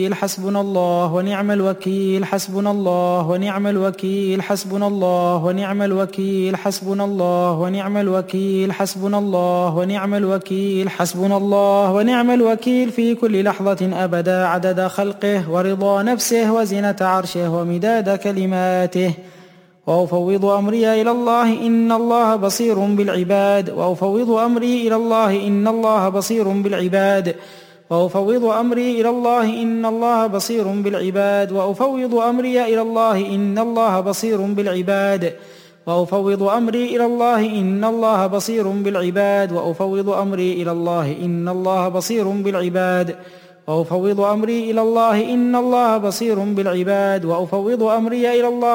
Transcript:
حسبنا الله ونعم الوكيل حسبنا الله ونعم الوكيل حسبنا الله ونعم الوكيل حسبنا الله ونعم الوكيل حسبنا الله ونعم الوكيل حسبنا الله ونعم الوكيل في كل لحظة أبدا عدد خلقه ورضا نفسه وزنة عرشه ومداد كلماته. وأفوض أمري إلى الله إن الله بصير بالعباد وأفوض أمري إلى الله إن الله بصير بالعباد وأفوض أمري إلى الله إن الله بصير بالعباد وأفوض أمري إلى الله إن الله بصير بالعباد وأفوض أمري إلى الله إن الله بصير بالعباد وأفوض أمري إلى الله إن الله بصير بالعباد وأفوض أمري إلى الله إن الله بصير بالعباد وأفوض أمري إلى الله